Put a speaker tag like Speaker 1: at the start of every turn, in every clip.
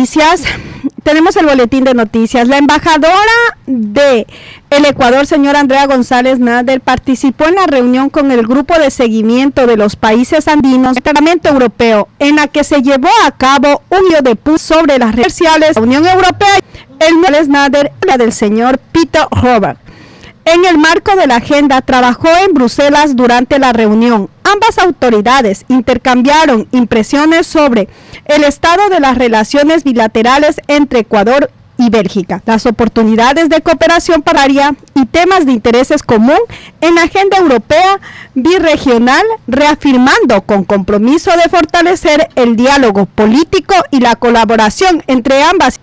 Speaker 1: noticias, tenemos el boletín de noticias. La embajadora de el Ecuador, señora Andrea González Nader, participó en la reunión con el grupo de seguimiento de los países andinos del Parlamento Europeo, en la que se llevó a cabo un debate sobre las redes sociales de la Unión Europea. El Nader, la del señor Peter Robert. En el marco de la agenda, trabajó en Bruselas durante la reunión. Ambas autoridades intercambiaron impresiones sobre el estado de las relaciones bilaterales entre Ecuador y Bélgica, las oportunidades de cooperación pararia y temas de intereses común en la agenda europea birregional, reafirmando con compromiso de fortalecer el diálogo político y la colaboración entre ambas.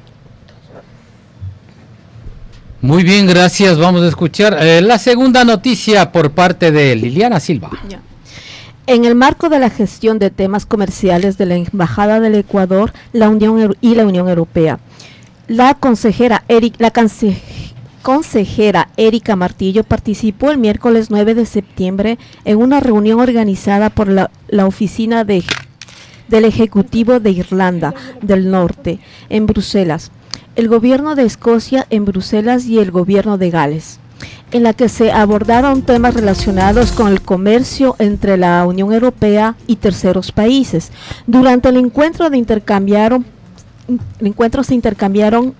Speaker 2: Muy bien, gracias. Vamos a escuchar la segunda noticia por parte de Liliana Silva.
Speaker 3: En el marco de la gestión de temas comerciales de la Embajada del Ecuador, la Unión Europea, la consejera Erika Martillo participó el miércoles 9 de septiembre en una reunión organizada por la oficina del Ejecutivo de Irlanda del Norte en Bruselas, el gobierno de Escocia en Bruselas y el gobierno de Gales, en la que se abordaron temas relacionados con el comercio entre la Unión Europea y terceros países. Durante el encuentro se intercambiaron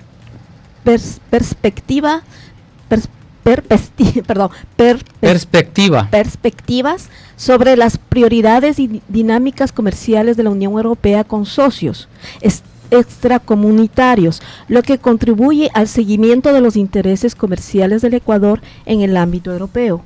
Speaker 3: perspectivas sobre las prioridades y dinámicas comerciales de la Unión Europea con socios extracomunitarios, lo que contribuye al seguimiento de los intereses comerciales del Ecuador en el ámbito europeo.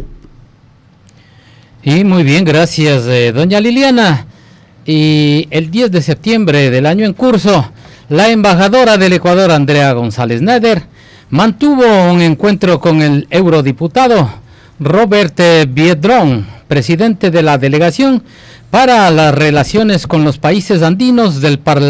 Speaker 2: Y muy bien, gracias, doña Liliana. Y el 10 de septiembre del año en curso, la embajadora del Ecuador, Andrea González Nader, mantuvo un encuentro con el eurodiputado Robert Biedron, presidente de la delegación para las relaciones con los países andinos del Parlamento